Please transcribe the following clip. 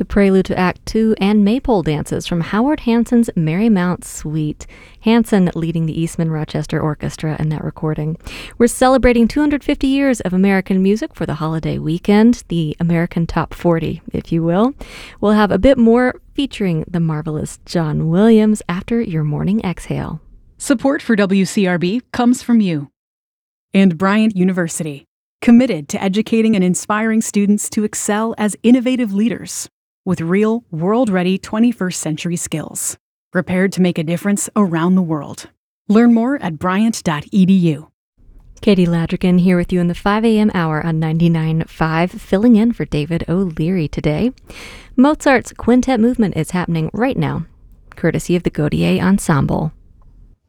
prelude to Act Two and maypole dances from Howard Hanson's Marymount Suite. Hanson leading the Eastman Rochester Orchestra in that recording. We're celebrating 250 years of American music for the holiday weekend, the American Top 40, if you will. We'll have a bit more featuring the marvelous John Williams after your morning exhale. Support for WCRB comes from you. And Bryant University, committed to educating and inspiring students to excel as innovative leaders with real, world-ready 21st century skills, prepared to make a difference around the world. Learn more at bryant.edu. Katie Ladrigan here with you in the 5 a.m. hour on 99.5, filling in for David O'Leary today. Mozart's Quintet Movement is happening right now, courtesy of the Gaudier Ensemble.